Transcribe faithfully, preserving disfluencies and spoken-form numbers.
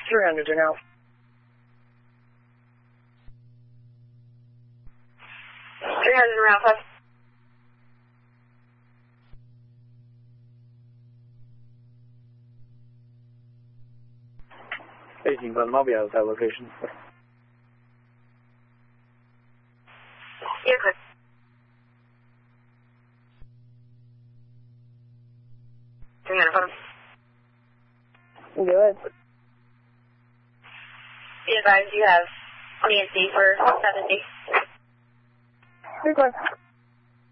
three hundred to now. three hundred around five. eighteen Glen, I'll be out of that location. You're good. three hundred photos. Good. Be advised you have P N C for seventy. Good one.